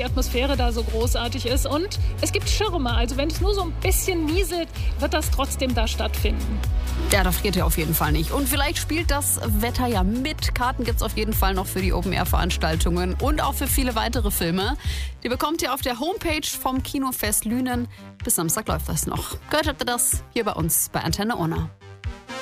die Atmosphäre da so großartig ist. Und es gibt Schirme, also wenn es nur so ein bisschen nieselt, wird das trotzdem da stattfinden. Ja, da friert ihr auf jeden Fall nicht. Und vielleicht spielt das Wetter ja mit. Karten gibt es auf jeden Fall noch für die Open-Air-Veranstaltungen und auch für viele weitere Filme. Die bekommt ihr auf der Homepage vom Kinofest Lünen. Bis Samstag läuft das noch. Gehört habt ihr das hier bei uns bei Antenne Unna.